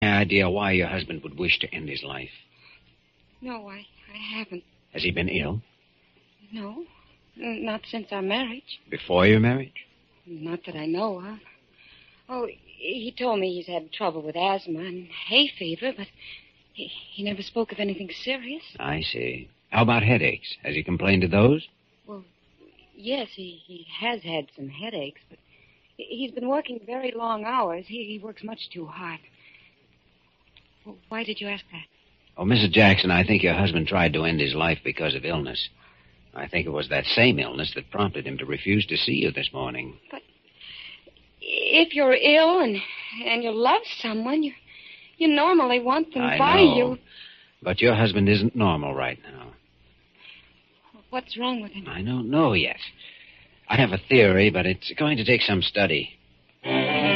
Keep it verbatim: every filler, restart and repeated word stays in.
Any idea why your husband would wish to end his life? No, I, I haven't. Has he been ill? No, n- not since our marriage. Before your marriage? Not that I know of. Oh, he told me he's had trouble with asthma and hay fever, but he, he never spoke of anything serious. I see. How about headaches? Has he complained of those? Well, yes, he, he has had some headaches, but he's been working very long hours. He, he works much too hard. Well, why did you ask that? Oh, Missus Jackson, I think your husband tried to end his life because of illness. I think it was that same illness that prompted him to refuse to see you this morning. But if you're ill and and you love someone, you you normally want them I by know, you. But your husband isn't normal right now. What's wrong with him? I don't know yet. I have a theory, but it's going to take some study.